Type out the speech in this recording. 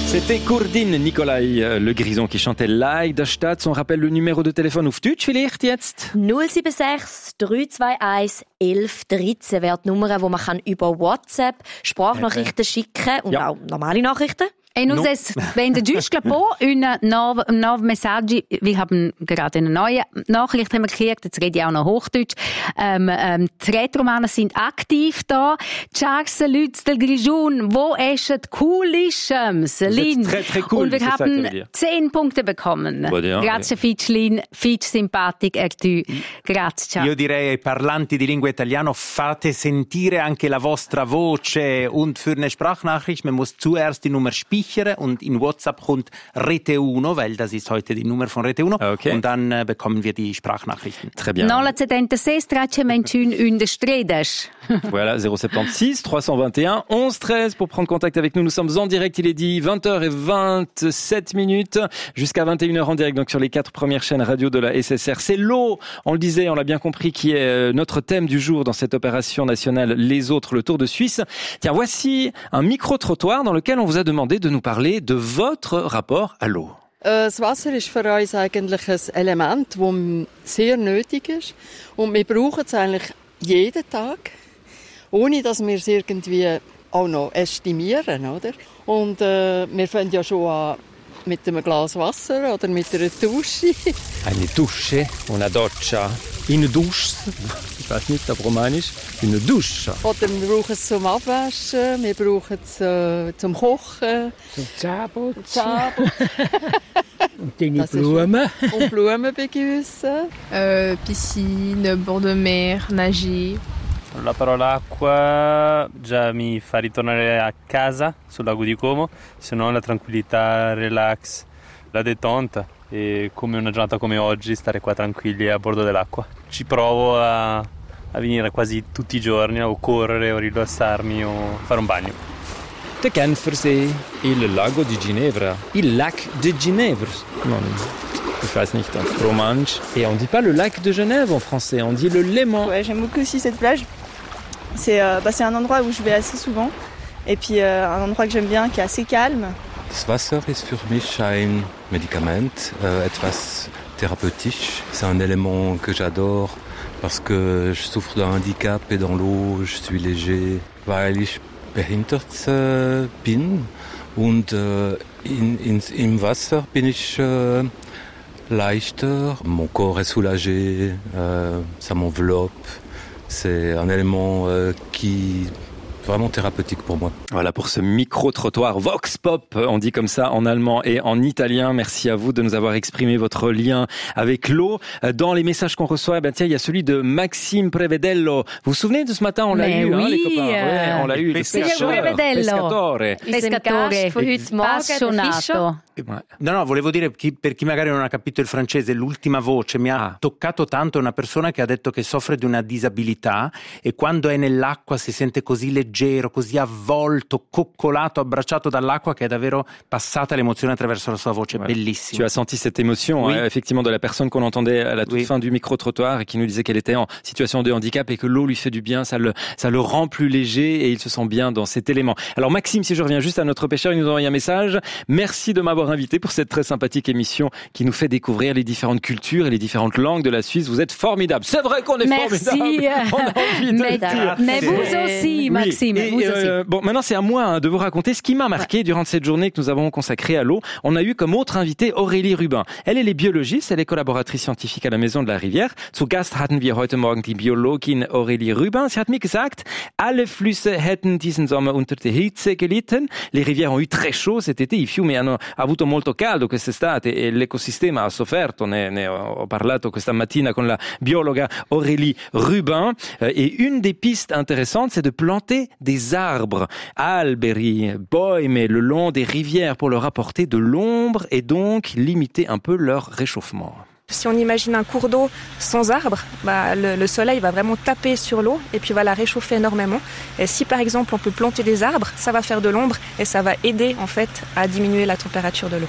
C'était Kurdin Nikolai, le Grison qui chantait Like der Stadt. On rappelle le numéro de téléphone auf Deutsch vielleicht jetzt. 076 321 11 13 wäre die Nummer, wo man über WhatsApp Sprachnachrichten schicken und auch normale Nachrichten. E nous wenden juste une neue Message. Wir haben gerade eine neue Nachricht gekriegt. Jetzt rede ich auch noch Hochdeutsch. Die Rätoromaner sind aktiv da. Charles Lutz del Grigion, wo essen Coolischem? Celine. Très cool. Und wir haben 10 Punkte bekommen. Grazie Fichlin, Fitch simpatic tu. Grazie. Io direi ai parlanti di lingua italiano, fate sentire anche la vostra voce. Und für eine Sprachnachricht, man muss zuerst die Nummer speichern. Und in WhatsApp kommt Rete Uno, weil das ist heute die Nummer von Rete Uno. Okay. Und dann bekommen wir die Sprachnachrichten. Très bien. 076 321 13. Voilà, 076 321 11 13 pour prendre contact avec nous. Nous sommes en direct, il est dit 20h27 jusqu'à 21h en direct, donc sur les 4 premières chaînes radio de la SSR. C'est l'eau, on le disait, on l'a bien compris, qui est notre thème du jour dans cette opération nationale Les Autres, le Tour de Suisse. Tiens, voici un micro-trottoir dans lequel on vous a demandé de nous parler de votre rapport à l'eau. Das Wasser ist für uns eigentlich ein Element, das sehr nötig ist. Und wir brauchen es eigentlich jeden Tag, ohne dass wir es irgendwie auch noch estimieren, oder? Und wir fangen ja schon an mit einem Glas Wasser oder mit einer Dusche. Eine Dusche, una doccia, une douche, ich weiß nicht auf Romanisch, une douche. Oder wir brauchen es zum Abwaschen, wir brauchen es zum Kochen. Zum Zähneputzen. Und deine Blumen. Und Blumen begießen. Piscine, bord de mer, nager. La parola acqua già mi fa ritornare a casa sul lago di Como, se no la tranquillità, il relax, la détente e come una giornata come oggi stare qua tranquilli a bordo dell'acqua. Ci provo a venire quasi tutti i giorni o correre o rilassarmi o fare un bagno. Der Genfersee, il lago di Ginevra, il lac de Ginevra. Non, je weiß nicht en romanche. Et on dit pas le lac de Genève en français, on dit le Léman. Ouais, j'aime beaucoup aussi cette plage. C'est un endroit où je vais assez souvent. Et puis un endroit que j'aime bien, qui est assez calme. Das Wasser ist für mich ein Medikament, etwas thérapeutique. C'est un élément que j'adore parce que je souffre d'un handicap et dans l'eau, je suis léger, weil ich behindert bin. Und im Wasser bin ich leichter, mon corps est soulagé, ça m'enveloppe. C'est un élément qui est vraiment thérapeutique pour moi. Voilà pour ce micro-trottoir Vox Pop, on dit comme ça en allemand et en italien. Merci à vous de nous avoir exprimé votre lien avec l'eau. Dans les messages qu'on reçoit, tiens, il y a celui de Maxime Prevedello. Vous vous souvenez de ce matin, on l'a eu, les copains. Ouais, on l'a eu, le pescatore. Appassionato. No, volevo dire, per chi magari non ha capito il francese, l'ultima voce mi ha toccato tanto. È una persona che ha detto che soffre di una disabilità e quando è nell'acqua si sente così leggero, così avvolto, coccolato, abbracciato dall'acqua che è davvero passata l'emozione attraverso la sua voce. Voilà. Bellissimo. Tu as senti cette émotion, oui. Effectivement, de la personne qu'on entendait à la toute fin du micro-trottoir et qui nous disait qu'elle était en situation de handicap et que l'eau lui fait du bien, ça le rend plus léger et il se sent bien dans cet élément. Alors Maxime, si je reviens juste à notre pêcheur, il nous a envoyé un message. Merci de m'avoir invité pour cette très sympathique émission qui nous fait découvrir les différentes cultures et les différentes langues de la Suisse. Vous êtes formidables. C'est vrai qu'on est formidables. On a envie de le dire. Mais vous aussi, Maxime. Oui. Vous aussi. Bon, maintenant c'est à moi de vous raconter ce qui m'a marqué durant cette journée que nous avons consacrée à l'eau. On a eu comme autre invitée Aurélie Rubin. Elle est biologiste, elle est collaboratrice scientifique à la Maison de la Rivière. Zu Gast hatten wir heute Morgen die Biologin Aurélie Rubin. Sie hat mir gesagt, alle Flüsse hätten diesen Sommer unter der Hitze gelitten. Les rivières ont eu très chaud cet été. I fiumi hanno avuto molto caldo quest'estate e l'ecosistema ha sofferto. Ne ho parlato questa mattina con la biologa Aurélie Rubin. Et une des pistes intéressantes, c'est de planter des arbres, alberi, bäume, le long des rivières pour leur apporter de l'ombre et donc limiter un peu leur réchauffement. Si on imagine un cours d'eau sans arbres, le soleil va vraiment taper sur l'eau et puis va la réchauffer énormément. Et si par exemple on peut planter des arbres, ça va faire de l'ombre et ça va aider en fait à diminuer la température de l'eau.